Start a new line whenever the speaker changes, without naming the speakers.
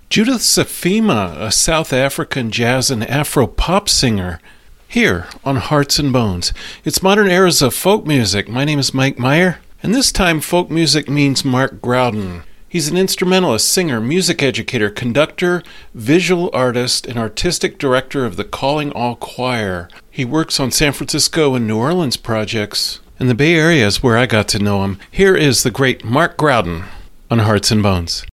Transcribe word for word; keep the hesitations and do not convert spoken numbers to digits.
Judith Safima, a South African jazz and Afro-pop singer, here on Hearts and Bones. It's Modern Eras of Folk Music. My name is Mike Meyer, and this time folk music means Mark Groudon. He's an instrumentalist, singer, music educator, conductor, visual artist, and artistic director of the Calling All Choir. He works on San Francisco and New Orleans projects, and the Bay Area is where I got to know him. Here is the great Mark Groudon on Hearts and Bones.